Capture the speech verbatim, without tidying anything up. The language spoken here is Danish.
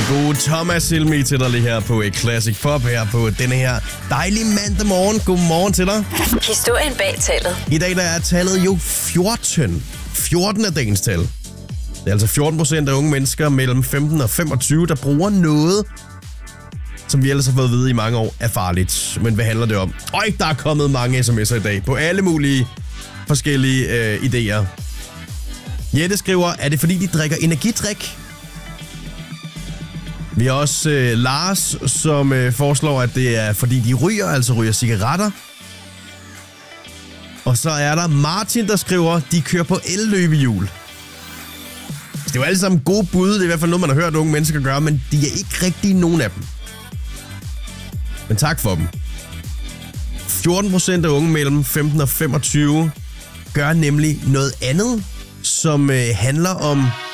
God Thomas Helmi til dig lige her på et Classic Pop her på denne her dejlige mandag morgen. Godmorgen til dig. Historien bag tallet. I dag der er tallet jo fjorten. fjorten er dagens tal. Det er altså fjorten procent af unge mennesker mellem femten og femogtyve, der bruger noget, som vi ellers har fået at vide i mange år, er farligt. Men hvad handler det om? Øj, der er kommet mange sms'er i dag på alle mulige forskellige øh, idéer. Jette skriver, er det fordi de drikker energidrik? Vi har også øh, Lars, som øh, foreslår, at det er fordi de ryger, altså ryger cigaretter. Og så er der Martin, der skriver, de kører på elløbehjul. Det er jo alle sammen gode bud, det er i hvert fald noget, man har hørt unge mennesker gøre, men de er ikke rigtig nogen af dem. Men tak for dem. fjorten procent af unge mellem femten og femogtyve gør nemlig noget andet, som øh, handler om